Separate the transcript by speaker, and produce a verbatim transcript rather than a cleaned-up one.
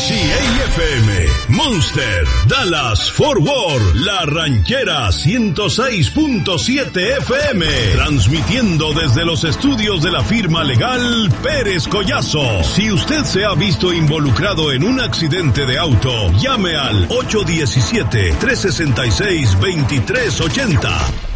Speaker 1: X A F M, Monster, Dallas, Fort Worth, La Ranchera ciento seis punto siete F M, transmitiendo desde los estudios de la firma legal Pérez Collazo. Si usted se ha visto involucrado en un accidente de auto, llame al ocho uno siete, tres seis seis, dos tres ocho cero.